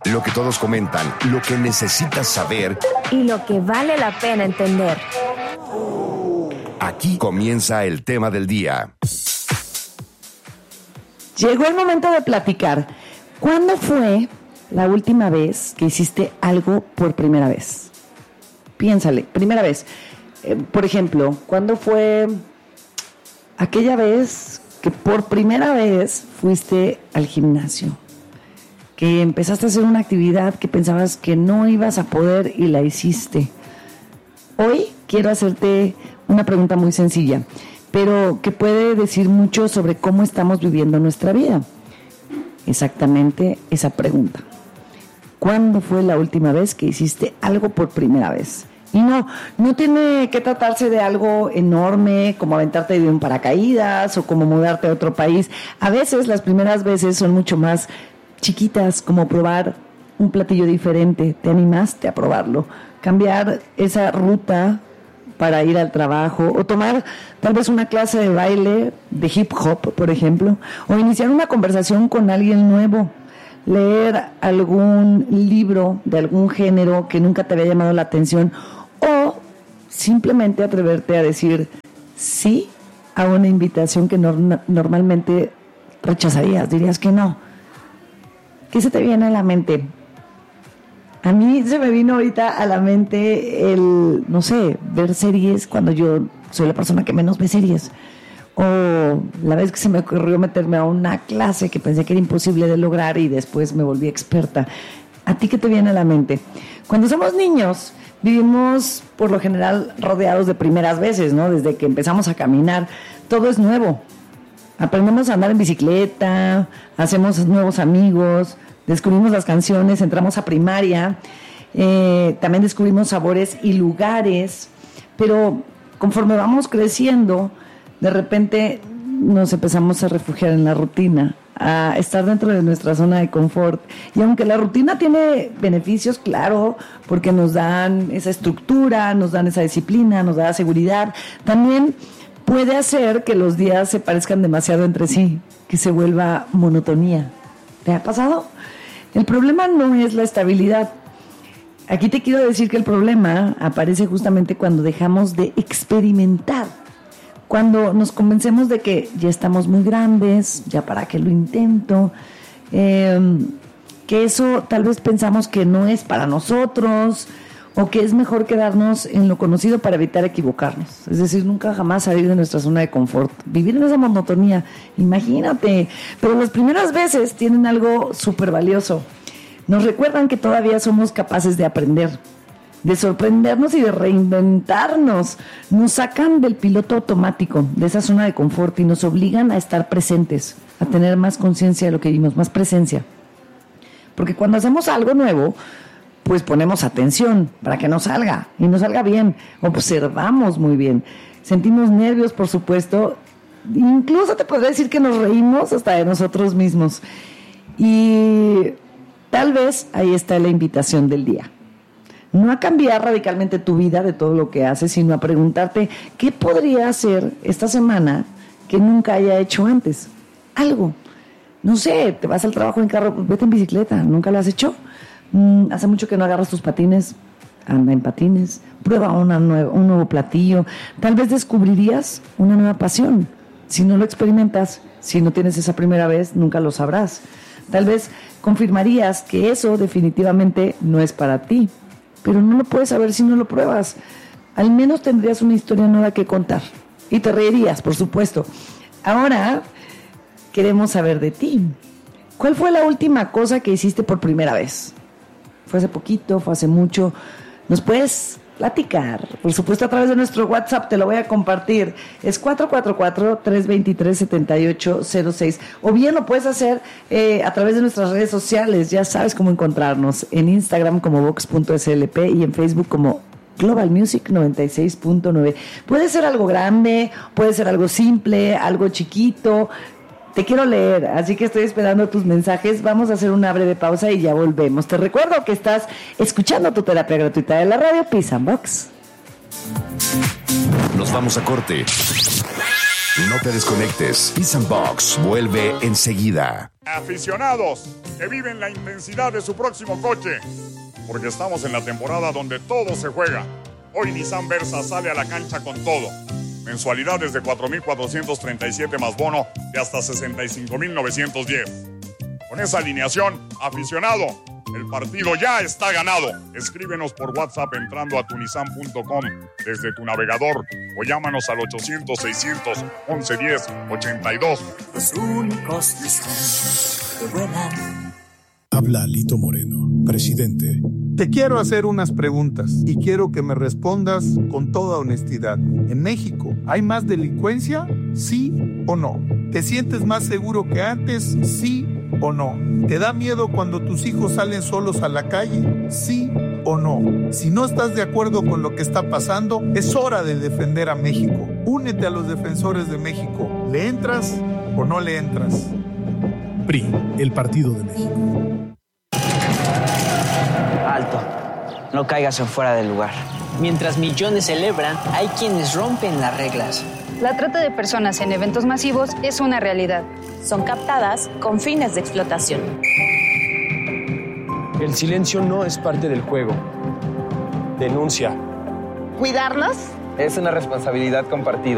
Lo que todos comentan, lo que necesitas saber y lo que vale la pena entender. Aquí comienza el tema del día. Llegó el momento de platicar. ¿Cuándo fue la última vez que hiciste algo por primera vez? Piénsale, primera vez. Por ejemplo, ¿cuándo fue aquella vez que por primera vez fuiste al gimnasio? Que empezaste a hacer una actividad que pensabas que no ibas a poder y la hiciste. Hoy quiero hacerte una pregunta muy sencilla, pero que puede decir mucho sobre cómo estamos viviendo nuestra vida. Exactamente esa pregunta. ¿Cuándo fue la última vez que hiciste algo por primera vez? Y no tiene que tratarse de algo enorme, como aventarte de un paracaídas o como mudarte a otro país. A veces, las primeras veces son mucho más chiquitas, como probar un platillo diferente. Te animaste a probarlo. Cambiar esa ruta para ir al trabajo, o tomar tal vez una clase de baile, de hip hop, por ejemplo, o iniciar una conversación con alguien nuevo, leer algún libro de algún género que nunca te había llamado la atención, o simplemente atreverte a decir sí a una invitación que normalmente rechazarías, dirías que no. ¿Qué se te viene a la mente? A mí se me vino ahorita a la mente ver series cuando yo soy la persona que menos ve series. O la vez que se me ocurrió meterme a una clase que pensé que era imposible de lograr y después me volví experta. ¿A ti qué te viene a la mente? Cuando somos niños, vivimos por lo general rodeados de primeras veces, ¿no? Desde que empezamos a caminar, todo es nuevo. Aprendemos a andar en bicicleta, hacemos nuevos amigos, descubrimos las canciones, entramos a primaria, también descubrimos sabores y lugares, pero conforme vamos creciendo, de repente nos empezamos a refugiar en la rutina, a estar dentro de nuestra zona de confort. Y aunque la rutina tiene beneficios, claro, porque nos dan esa estructura, nos dan esa disciplina, nos da seguridad, también puede hacer que los días se parezcan demasiado entre sí, que se vuelva monotonía. ¿Te ha pasado? El problema no es la estabilidad. Aquí te quiero decir que el problema aparece justamente cuando dejamos de experimentar, cuando nos convencemos de que ya estamos muy grandes, ya para qué lo intento, que eso tal vez pensamos que no es para nosotros, o que es mejor quedarnos en lo conocido para evitar equivocarnos. Es decir, nunca jamás salir de nuestra zona de confort, vivir en esa monotonía, imagínate. Pero las primeras veces tienen algo súper valioso. Nos recuerdan que todavía somos capaces de aprender, de sorprendernos y de reinventarnos. Nos sacan del piloto automático, de esa zona de confort, y nos obligan a estar presentes, a tener más conciencia de lo que vivimos, más presencia. Porque cuando hacemos algo nuevo, pues ponemos atención para que nos salga, y nos salga bien, observamos muy bien, sentimos nervios, por supuesto, incluso te podría decir que nos reímos hasta de nosotros mismos. Y tal vez ahí está la invitación del día. No a cambiar radicalmente tu vida de todo lo que haces, sino a preguntarte qué podría hacer esta semana que nunca haya hecho antes. Algo. No sé, te vas al trabajo en carro, pues vete en bicicleta, ¿nunca lo has hecho? Hace mucho que no agarras tus patines, anda en patines, prueba un nuevo platillo. Tal vez descubrirías una nueva pasión. Si no lo experimentas, si no tienes esa primera vez, nunca lo sabrás. Tal vez confirmarías que eso definitivamente no es para ti, pero no lo puedes saber si no lo pruebas. Al menos tendrías una historia nueva que contar y te reirías, por supuesto. Ahora queremos saber de ti. ¿Cuál fue la última cosa que hiciste por primera vez? ¿Fue hace poquito? ¿Fue hace mucho? ¿Nos puedes platicar? Por supuesto, a través de nuestro WhatsApp, te lo voy a compartir. Es 444-323-7806. O bien lo puedes hacer a través de nuestras redes sociales. Ya sabes cómo encontrarnos. En Instagram como vox.slp y en Facebook como Global Music 96.9. Puede ser algo grande, puede ser algo simple, algo chiquito. Te quiero leer, así que estoy esperando tus mensajes. Vamos a hacer una breve pausa y ya volvemos. Te recuerdo que estás escuchando tu terapia gratuita de la radio Peace and Box. Nos vamos a corte. No te desconectes. Peace and Box vuelve enseguida. Aficionados que viven la intensidad de su próximo coche, porque estamos en la temporada donde todo se juega. Hoy Nissan Versa sale a la cancha con todo. Mensualidades de 4,437 más bono de hasta 65,910. Con esa alineación, aficionado, el partido ya está ganado. Escríbenos por WhatsApp entrando a tunisan.com desde tu navegador o llámanos al 800-600-1110-82. Los únicos Nissan que vuelan. Habla Lito Moreno, presidente. Te quiero hacer unas preguntas y quiero que me respondas con toda honestidad. ¿En México hay más delincuencia? ¿Sí o no? ¿Te sientes más seguro que antes? ¿Sí o no? ¿Te da miedo cuando tus hijos salen solos a la calle? ¿Sí o no? Si no estás de acuerdo con lo que está pasando, es hora de defender a México. Únete a los defensores de México. ¿Le entras o no le entras? PRI, el Partido de México. Alto, no caigas en fuera del lugar. Mientras millones celebran, hay quienes rompen las reglas. La trata de personas en eventos masivos es una realidad. Son captadas con fines de explotación. El silencio no es parte del juego. Denuncia. Cuidarnos es una responsabilidad compartida.